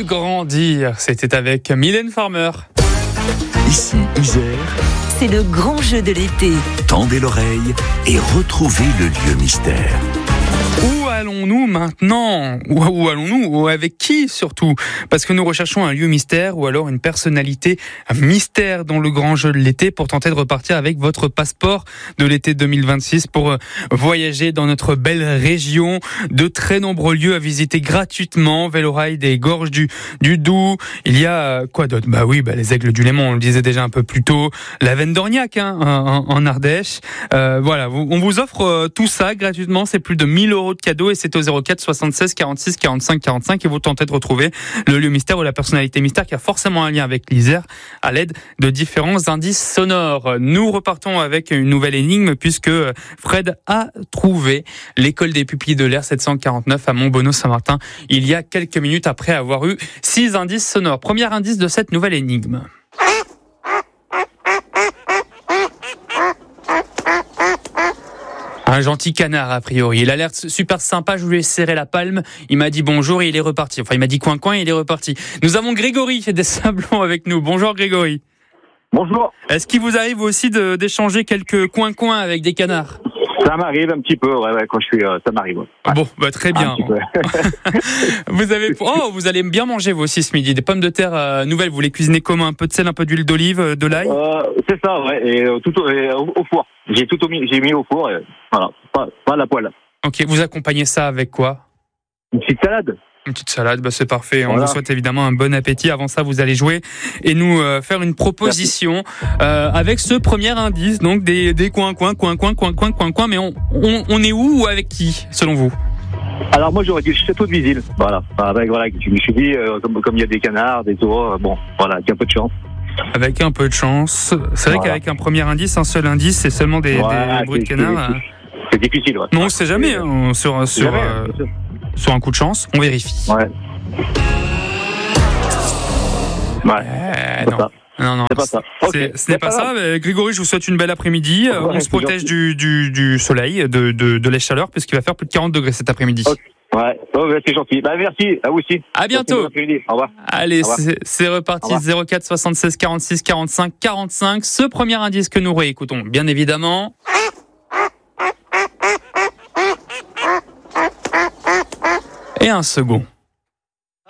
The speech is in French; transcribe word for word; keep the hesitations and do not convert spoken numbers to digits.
grandir. C'était avec Mylène Farmer. Ici, Isère. C'est le grand jeu de l'été. Tendez l'oreille et retrouvez le lieu mystère. Où allons-nous maintenant ? Où, où allons-nous ? Ou avec qui surtout ? Parce que nous recherchons un lieu mystère ou alors une personnalité mystère dans le grand jeu de l'été pour tenter de repartir avec votre passeport de l'été deux mille vingt-six pour voyager dans notre belle région. De très nombreux lieux à visiter gratuitement. Vélorail des gorges du, du Doubs. Il y a quoi d'autre ? Bah oui, bah les Aigles du Léman, on le disait déjà un peu plus tôt. La Veine d'Orniac hein, en, en Ardèche. Euh, voilà, on vous offre euh, tout ça gratuitement. C'est plus de mille euros de cadeaux et c'est au zéro quatre soixante-seize quarante-six quarante-cinq quarante-cinq et vous tentez de retrouver le lieu mystère ou la personnalité mystère qui a forcément un lien avec l'Isère à l'aide de différents indices sonores. Nous repartons avec une nouvelle énigme puisque Fred a trouvé l'école des pupilles de l'air sept cent quarante-neuf à Montbonneau-Saint-Martin il y a quelques minutes après avoir eu six indices sonores. Premier indice de cette nouvelle énigme. Un gentil canard, a priori. Il a l'air super sympa, je lui ai serré la palme. Il m'a dit bonjour et il est reparti. Enfin, il m'a dit coin coin et il est reparti. Nous avons Grégory des Sablons avec nous. Bonjour Grégory. Bonjour. Est-ce qu'il vous arrive aussi de, d'échanger quelques coin coin avec des canards ? Ça m'arrive un petit peu, ouais, ouais, quand je suis, euh, ça m'arrive. Ouais. Bon, bah très bien. vous avez, oh, vous allez bien manger vous aussi ce midi. Des pommes de terre euh, nouvelles. Vous les cuisinez comment ? Un peu de sel, un peu d'huile d'olive, euh, de l'ail ? euh, C'est ça, ouais. Et euh, tout au, et, au, au four. J'ai tout au, j'ai mis au four. Et, voilà, pas, pas à la poêle. Ok. Vous accompagnez ça avec quoi ? Une petite salade. Une petite salade, bah c'est parfait. On voilà. vous souhaite évidemment un bon appétit. Avant ça, vous allez jouer et nous euh, faire une proposition euh, avec ce premier indice. Donc des des coins coins coins coins coins coins coins coins. Mais on on, on est où ou avec qui selon vous ? Alors moi j'aurais dit le château de Visil. Voilà. Avec voilà, je me suis dit euh, comme comme il y a des canards, des taureaux. Euh, bon, voilà, il y a un peu de chance. Avec un peu de chance. C'est vrai voilà. Qu'avec un premier indice, un seul indice, c'est seulement des, voilà, des bruits de canards. C'est, c'est difficile. Ouais. Non, on sait jamais hein, sur sur. Jamais, euh, Sur un coup de chance, on vérifie. Ouais. Ouais. Euh, non. Ça. non, non, c'est pas ça. Okay. C'est, ce n'est pas, pas ça. Mais Grégory, je vous souhaite une belle après-midi. Ouais, on se protège du, du, du soleil, de, de, de la chaleur, puisqu'il va faire plus de quarante degrés cet après-midi. Okay. Ouais, oh, c'est gentil. Bah, merci, à vous aussi. À bientôt. Au revoir. Allez, Au revoir. C'est, c'est reparti. zéro quatre soixante-seize quarante-six quarante-cinq quarante-cinq. Ce premier indice que nous réécoutons, bien évidemment. Et un second.